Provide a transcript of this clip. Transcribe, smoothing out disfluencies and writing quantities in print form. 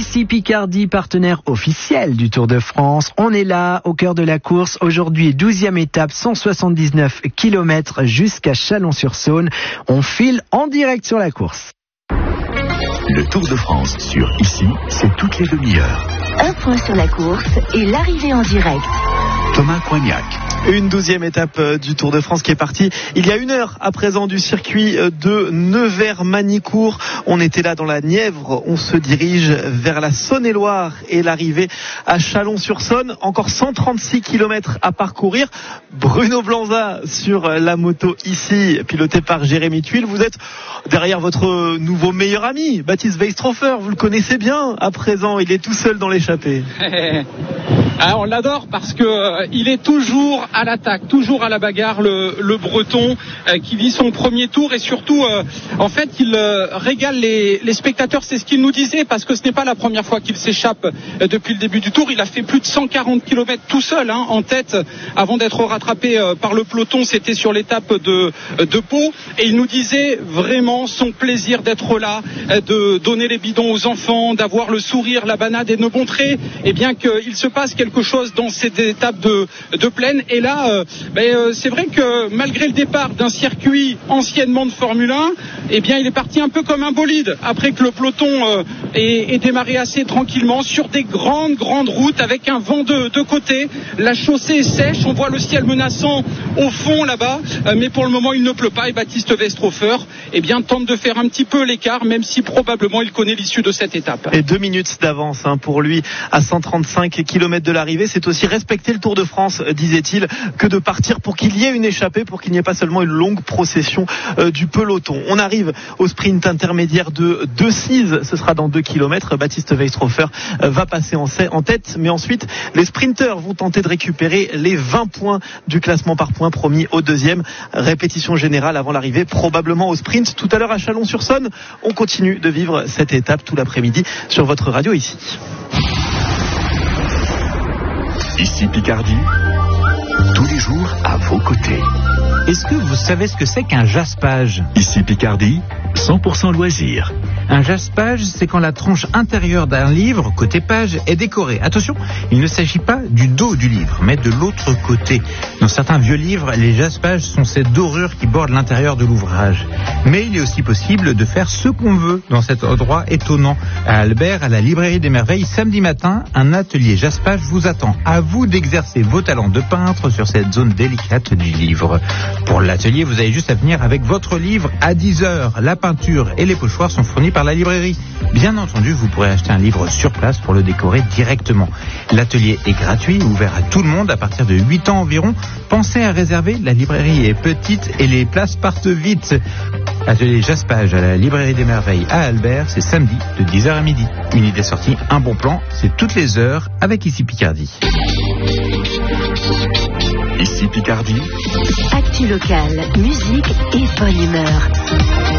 Ici Picardie, partenaire officiel du Tour de France. On est là, au cœur de la course. Aujourd'hui, 12e étape, 179 km jusqu'à Chalon-sur-Saône. On file en direct sur la course. Le Tour de France sur Ici, c'est toutes les demi-heures. Un point sur la course et l'arrivée en direct. Thomas Coignac. Une 12e étape du Tour de France qui est partie il y a 1 heure à présent du circuit de Nevers-Manicourt. On était là dans la Nièvre, on se dirige vers la Saône-et-Loire et l'arrivée à Chalon-sur-Saône. Encore 136 km à parcourir. Bruno Blanza sur la moto ici, piloté par Jérémy Tuile. Vous êtes derrière votre nouveau meilleur ami, Baptiste Weistrofer. Vous le connaissez bien à présent, il est tout seul dans l'échappée. On l'adore parce que il est toujours à l'attaque, toujours à la bagarre, le Breton qui vit son premier tour et surtout en fait il régale les spectateurs, c'est ce qu'il nous disait, parce que ce n'est pas la première fois qu'il s'échappe depuis le début du tour. Il a fait plus de 140 km tout seul en tête avant d'être rattrapé par le peloton. C'était sur l'étape de Pau et il nous disait vraiment son plaisir d'être là, de donner les bidons aux enfants, d'avoir le sourire, la banade et de montrer bien qu'il se passe quelque chose dans cette étape de plaine. Et là c'est vrai que malgré le départ d'un circuit anciennement de Formule 1, il est parti un peu comme un bolide après que le peloton ait démarré assez tranquillement sur des grandes routes avec un vent de côté. La chaussée est sèche, on voit le ciel menaçant au fond là-bas, mais pour le moment il ne pleut pas et Baptiste Weistrofer tente de faire un petit peu l'écart, même si probablement il connaît l'issue de cette étape. Et 2 minutes d'avance pour lui à 135 km de l'arrivée. C'est aussi respecter le Tour de France, disait-il, que de partir pour qu'il y ait une échappée, pour qu'il n'y ait pas seulement une longue procession du peloton. On arrive au sprint intermédiaire de 2-6, ce sera dans 2 km. Baptiste Weistrofer va passer en tête, mais ensuite les sprinteurs vont tenter de récupérer les 20 points du classement par points promis au deuxième. Répétition générale avant l'arrivée, probablement au sprint tout à l'heure à Chalon-sur-Saône. On continue de vivre cette étape tout l'après-midi sur votre radio ici. Ici Picardie, tous les jours à vos côtés. Est-ce que vous savez ce que c'est qu'un jaspage ? Ici Picardie, 100% loisirs. Un jaspage, c'est quand la tranche intérieure d'un livre, côté page, est décorée. Attention, il ne s'agit pas du dos du livre, mais de l'autre côté. Dans certains vieux livres, les jaspages sont ces dorures qui bordent l'intérieur de l'ouvrage. Mais il est aussi possible de faire ce qu'on veut dans cet endroit étonnant. À Albert, à la Librairie des Merveilles, samedi matin, un atelier jaspage vous attend. À vous d'exercer vos talents de peintre sur cette zone délicate du livre. Pour l'atelier, vous avez juste à venir avec votre livre à 10h. La peinture et les pochoirs sont fournis par la librairie. Bien entendu, vous pourrez acheter un livre sur place pour le décorer directement. L'atelier est gratuit, ouvert à tout le monde à partir de 8 ans environ. Pensez à réserver, la librairie est petite et les places partent vite. Atelier jaspage à la Librairie des Merveilles à Albert, c'est samedi de 10h à midi. Une idée sortie, un bon plan, c'est toutes les heures avec Ici Picardie. Ici Picardie. Actu locale, musique et bonne humeur.